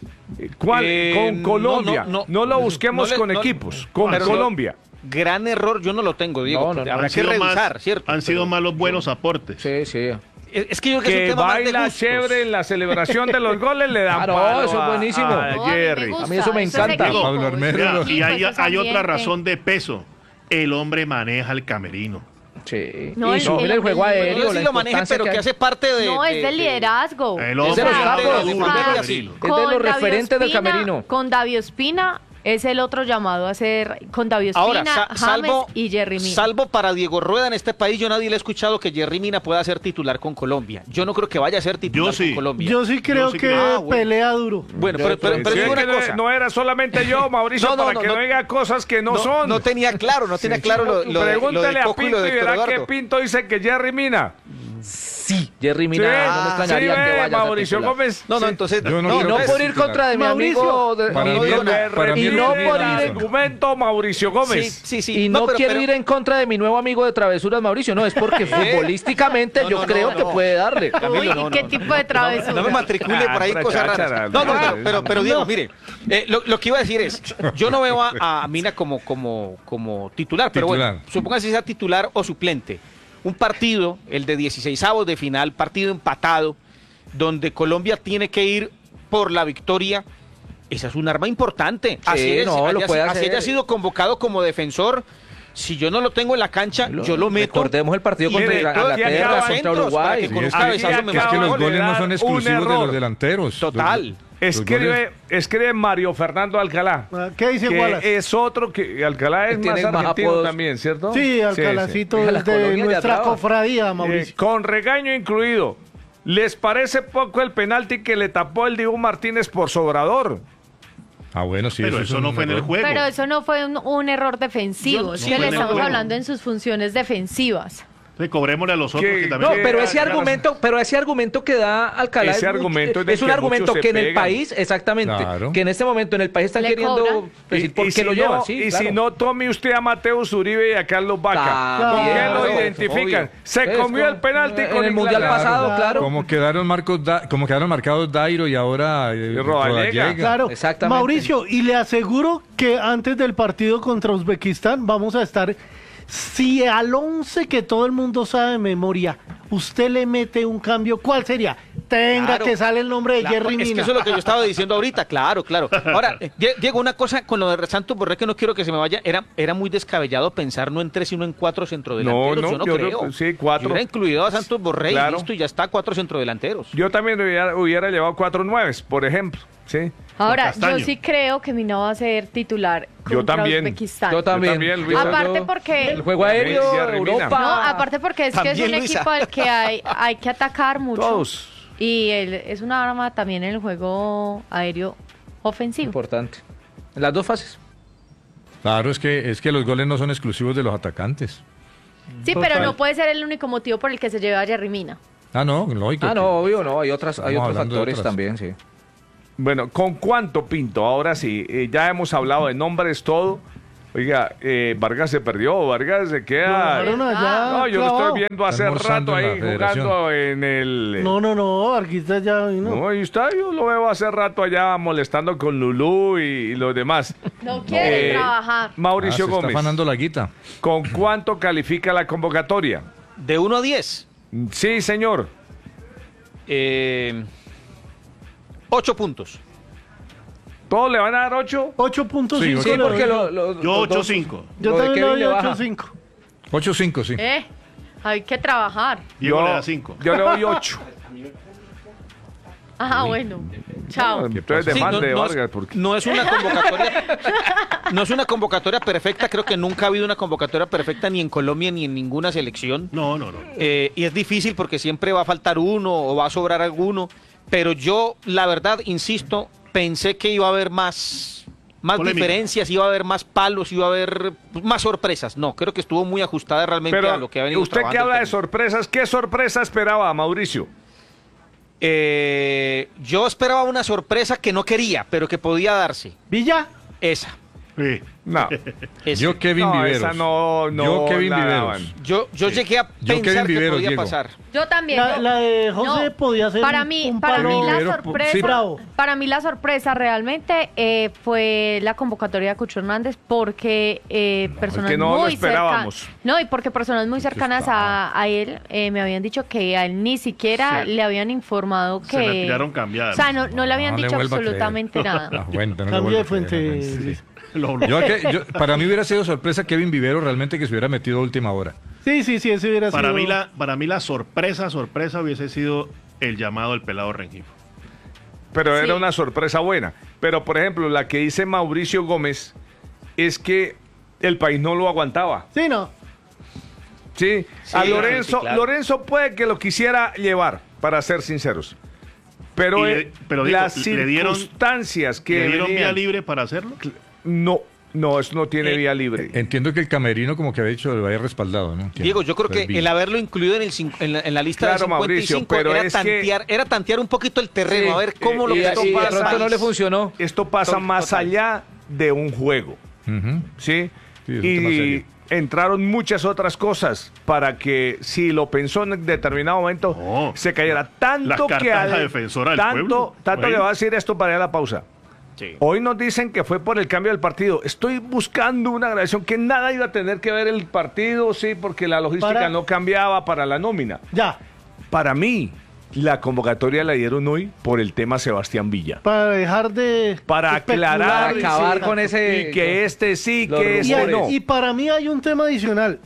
¿Cuál? Con Colombia. No, lo no busquemos le- con no- equipos, con pero- Colombia. Gran error yo no lo tengo, Diego. No, no, Habrá que revisar, ¿cierto? Han sido Pero- más los buenos aportes. Sí, sí. Es que yo creo que es Que un tema más de baila gustos. chévere en la celebración de los goles, le dan Ah, no, palo eso es a- buenísimo. a No, a mí me Jerry. gusta, A mí eso me eso es encanta. equipo, Pablo eso es Armero. Mira, equipo, y hay eso es otra ambiente. razón de peso. El hombre maneja el camerino. Sí. No, y el- sobre el juego el- aéreo, No sé la si lo maneja, importancia pero que hay. hace parte de... No, es del liderazgo. El O hombre de los sea, capos, habla de duro los del capos. camerino. Es de los David referentes del Ospina- camerino. Con David Ospina es el otro llamado a ser con David Ospina, Ahora, James salvo, y Jerry Mina. salvo para Diego Rueda en este país, yo nadie le he escuchado que Jerry Mina pueda ser titular con Colombia. Yo no creo que vaya a ser titular Yo sí. con Colombia. Yo sí creo sí que creo. Ah, bueno. pelea duro. Bueno, pero Sí, digo es una que cosa. no era solamente yo, Mauricio, No, no, para no, que no no. diga cosas que no son. No tenía claro, lo de Pregúntale a Coco y Pinto lo y de Héctor verá que Eduardo. Pinto dice que Jerry Mina. Sí, Jerry Mina, Sí, no me extrañaría sí, que ve, vaya a ser Mauricio titular. Gómez. No, no, Sí. entonces... Yo no Y creo no que por es ir titular. contra de mi Mauricio, amigo. para no mí digo no- nada. para mí Y no Refiere por el ir en argumento Mauricio Gómez. Sí. Y no, pero- quiero pero- ir en contra de mi nuevo amigo de Travesuras, Mauricio. No, es porque futbolísticamente No, yo no, creo no, que no. puede darle. Uy, no, ¿qué no. tipo de travesura? No me matricule por ahí pura cosas cháchara, raras. No, no, pero Diego, mire, lo que iba a decir es, yo no veo a Mina como titular, pero bueno, Titular. suponga si sea titular o suplente. Un partido, el de 16avos de final, partido empatado, donde Colombia tiene que ir por la victoria, esa es un arma importante. Así, no, lo puede así hacer. haya sido convocado como defensor. Si yo no lo tengo en la cancha, yo lo meto. Recordemos el partido contra Mire, Inglaterra, acaba- contra Uruguay. Sí, Sí, con es un cabezazo que, me es que marcó los gol, goles no son un exclusivos de error. los delanteros. Total. Escribe Mario Fernando Alcalá. ¿Qué dice Que Wallace? es otro que Alcalá es Tiene más más argentino apodos. también, ¿cierto? Sí, Alcalacito De la es de colonia de nuestra Atraba. cofradía, Mauricio. Con regaño incluido. ¿Les parece poco el penalti que le tapó el Dibu Martínez por Sobrador? Ah, bueno, sí. Pero es eso un no fue en el error. juego. Pero eso no fue un error defensivo, es sí, que fue le en el estamos juego. hablando en sus funciones defensivas. Sí, cobrémosle a los otros Que- que también... No, pero ese Claro. argumento que da Alcalá Ese es argumento es de es un que argumento muchos se que en el pegan. país, exactamente, Claro. que en este momento en el país están Le queriendo cobran. decir por qué si lo no, llevan. Sí, y claro. si no, tome usted a Mateus Uribe y a Carlos Vaca. ¿Con También, qué lo claro, identifican? obvio. Se Es comió como- el penalti en con el Mundial Inglaterra. pasado, claro. Como quedaron marcados Dairo y ahora Rodallega. Claro, Exactamente. Mauricio, y le aseguro que antes del partido contra Uzbekistán vamos a estar, si al 11 que todo el mundo sabe de memoria, usted le mete un cambio, ¿cuál sería? tenga Claro. que sale el nombre de Jerry Es que Mina. eso es lo que yo estaba diciendo ahorita, claro. Ahora, Diego, una cosa con lo de Santos Borré que no quiero que se me vaya, era muy descabellado pensar no en 3 sino en 4 centrodelanteros, No, yo no yo creo. creo- sí, 4. Yo hubiera incluido a Santos Borré Claro. y listo, y ya está, 4 centrodelanteros. Yo también hubiera llevado 4 9, por ejemplo. Sí. Ahora, Castaño. yo sí creo que Mina va a ser titular Yo contra también. Uzbekistán. Yo también. Luisa. Aparte porque... El juego aéreo, Jerry Mina. Europa. No, aparte porque es que es También, un Luisa. equipo al que hay que atacar mucho. Todos. Y él es una arma también en el juego aéreo ofensivo. Importante. En las dos fases. Claro, es que los goles no son exclusivos de los atacantes. Sí, pero no puede ser el único motivo por el que se lleve a Jerry Mina. Ah, no, lógico. Ah, no, obvio, no. Hay Estamos otros hablando de factores otras. también, sí. Bueno, ¿con cuánto, Pinto? Ahora sí, ya hemos hablado de nombres, todo. Oiga, Vargas se perdió, Vargas se queda... Lo dejaron allá No, yo lo clavado. estoy viendo hace Almorzando rato en la ahí federación. jugando en el... No, Arguita ya vino. No, ahí está, yo lo veo hace rato allá molestando con Lulú y los demás. No quiere trabajar. Mauricio se Gómez, está afanando la guita. ¿con cuánto califica la convocatoria? De 1 a 10, Sí, señor. 8 puntos. ¿Todos le van a dar 8? 8.5. Sí, Sí, le doy porque Yo los dos- 8-5. Yo lo de también Kevin le le doy baja. 8.5. 8-5, sí. Hay que trabajar. Diego le da 5. Yo le doy 8. Ah, bueno. Chao. Entonces Sí, demande de no Vargas. Porque... no es una convocatoria. No es una convocatoria perfecta. Creo que nunca ha habido una convocatoria perfecta ni en Colombia ni en ninguna selección. No. Y es difícil porque siempre va a faltar uno o va a sobrar alguno. Pero yo, la verdad, insisto, pensé que iba a haber más Polémica. diferencias, iba a haber más palos, iba a haber más sorpresas. No, creo que estuvo muy ajustada realmente Pero a lo que ha venido usted que trabajando habla el de técnico. sorpresas, ¿qué sorpresa esperaba, Mauricio? Yo esperaba una sorpresa que no quería, pero que podía darse. Villa. Esa. Sí. No. esa. Yo Kevin No, Viveros. esa no Yo Kevin la Viveros. daban. Yo llegué a Yo Kevin pensar que Viveros, podía Diego. pasar. Yo también. La de José No, podía ser para un mí palo. la Rivero, sorpresa, sí. Bravo. para mí la sorpresa realmente fue la convocatoria de Cucho Hernández porque personas que no lo muy esperábamos. cercanas, no, y porque personas muy cercanas a él me habían dicho que a él ni siquiera Sí. le habían informado que Se la tiraron cambiada. o sea, no le habían No le dicho vuelva a creer. absolutamente nada. Ah, bueno, no le Cambio vuelvo de a fuente. creer. Sí. Luis. Para mí hubiera sido sorpresa Kevin Vivero realmente que se hubiera metido a última hora. Sí, ese hubiera Para sido. mí la sorpresa hubiese sido el llamado del pelado Rengifo. Pero Sí. era una sorpresa buena. Pero, por ejemplo, la que dice Mauricio Gómez es que el país no lo aguantaba. Sí, no. Sí, Sí, a Lorenzo, sí, claro. Lorenzo puede que lo quisiera llevar, para ser sinceros. Pero, Pero, digo, las le dieron- circunstancias que ¿Le dieron vía venían- libre para hacerlo? No, eso no tiene vía libre. Entiendo que el camerino como que había dicho lo había respaldado, ¿no? Entiendo. Diego, yo creo que Serví. el haberlo incluido en la lista Claro, de 55 Mauricio, pero es que- era tantear un poquito el terreno, Sí, a ver cómo lo y, que y de pasa- pronto no le funcionó. Esto pasa Total. más allá de un juego, Ujú. ¿sí? Sí, es un tema Y serio. entraron muchas otras cosas para que, si lo pensó en determinado momento, No. se cayera. Tanto Las cartas que de la defensora del pueblo. tanto que Bueno. va a decir esto para ir a la pausa. Sí. Hoy nos dicen que fue por el cambio del partido. Estoy buscando una grabación que nada iba a tener que ver el partido, sí, porque la logística Para- no cambiaba para la nómina. Ya. Para mí, la convocatoria la dieron hoy por el tema Sebastián Villa. Para dejar de. Para especular aclarar y acabar sí. con ese. Y que este sí, los que Y, este rumores. no. y para mí hay un tema adicional.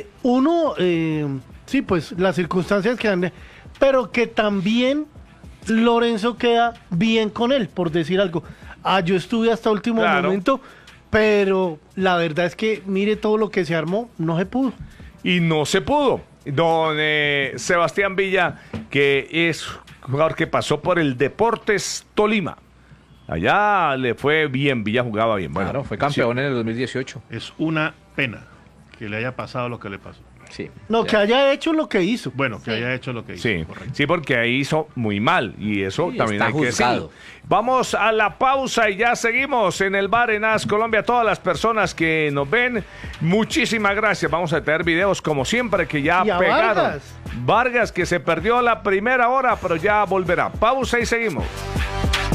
Sí, pues las circunstancias que han. Pero que también Lorenzo queda bien con él, por decir algo. Yo estuve hasta último Claro. momento, pero la verdad es que mire todo lo que se armó, no se pudo. Y no se pudo. Don Sebastián Villa, que es jugador que pasó por el Deportes Tolima. Allá le fue bien, Villa jugaba bien. Bueno, Claro, fue campeón en el 2018. Es una pena que le haya pasado lo que le pasó. Sí. No, Ya. que haya hecho lo que hizo. Bueno, que Sí. haya hecho lo que hizo. Sí, correcto. sí, porque ahí hizo muy mal y eso Sí, también está hay que juzgado. decirlo. Vamos a la pausa y ya seguimos en el bar en AS Colombia. Todas las personas que nos ven, muchísimas gracias. Vamos a tener videos como siempre que ya Y a pegaron. Vargas. Vargas que se perdió la primera hora, pero ya volverá. Pausa y seguimos.